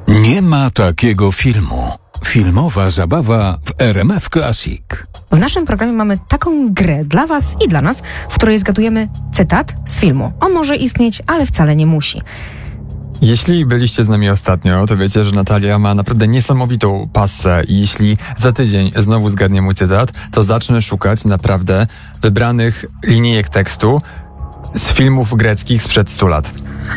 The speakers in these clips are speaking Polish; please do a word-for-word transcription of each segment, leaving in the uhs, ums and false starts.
Nie ma takiego filmu. Filmowa zabawa w R M F Classic. W naszym programie mamy taką grę dla Was i dla nas, w której zgadujemy cytat z filmu. On może istnieć, ale wcale nie musi. Jeśli byliście z nami ostatnio, to wiecie, że Natalia ma naprawdę niesamowitą passę i jeśli za tydzień znowu zgadnie mój cytat, to zacznę szukać naprawdę wybranych linijek tekstu z filmów greckich sprzed stu lat.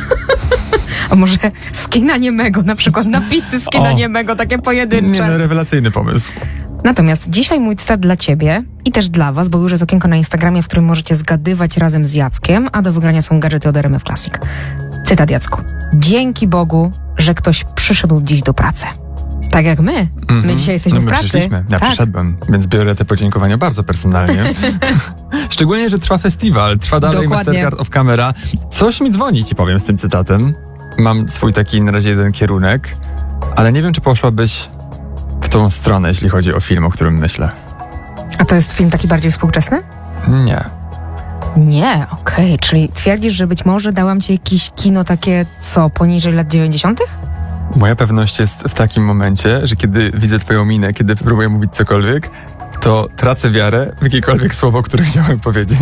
A może z kina niemego, na przykład napisy z kina O. niemego, takie pojedyncze. Nie, no, rewelacyjny pomysł. Natomiast dzisiaj mój cytat dla Ciebie i też dla Was, bo już jest okienko na Instagramie, w którym możecie zgadywać razem z Jackiem, a do wygrania są gadżety od R M F Classic. Cytat, Jacku. Dzięki Bogu, że ktoś przyszedł dziś do pracy. Tak jak my. Mm-hmm. My dzisiaj jesteśmy no, my w pracy. Przyszliśmy. Ja tak. przyszedłem, więc biorę te podziękowania bardzo personalnie. Szczególnie, że trwa festiwal, trwa dalej Dokładnie. Mastercard of Camera. Coś mi dzwoni, ci powiem, z tym cytatem. Mam swój taki na razie jeden kierunek, ale nie wiem, czy poszłabyś w tą stronę, jeśli chodzi o film, o którym myślę. A to jest film taki bardziej współczesny? Nie. Nie, okej. Okay. Czyli twierdzisz, że być może dałam Ci jakieś kino takie, co, poniżej lat dziewięćdziesiątych? Moja pewność jest w takim momencie, że kiedy widzę twoją minę, kiedy próbuję mówić cokolwiek, to tracę wiarę w jakiekolwiek słowo, które chciałem powiedzieć.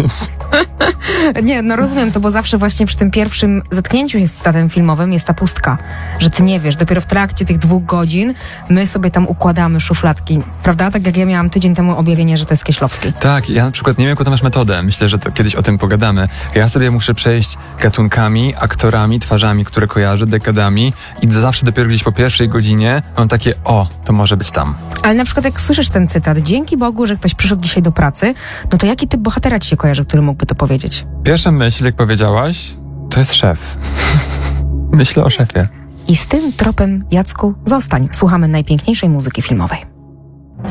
Nie, no rozumiem to, bo zawsze właśnie przy tym pierwszym zetknięciu z cytatem filmowym jest ta pustka, że ty nie wiesz, dopiero w trakcie tych dwóch godzin my sobie tam układamy szufladki, prawda? Tak jak ja miałam tydzień temu objawienie, że to jest Kieślowski. Tak, ja na przykład nie wiem, jaką to masz metodę. Myślę, że to kiedyś o tym pogadamy. Ja sobie muszę przejść gatunkami, aktorami, twarzami, które kojarzę, dekadami i zawsze dopiero gdzieś po pierwszej godzinie mam takie, o, to może być tam. Ale na przykład jak słyszysz ten cytat, dzięki Bogu, że ktoś przyszedł dzisiaj do pracy, no to jaki typ bohatera ci się kojarzy, który mógłby to powiedzieć? Pierwsza myśl, jak powiedziałaś, to jest szef. Myślę o szefie. I z tym tropem, Jacku, zostań. Słuchamy najpiękniejszej muzyki filmowej.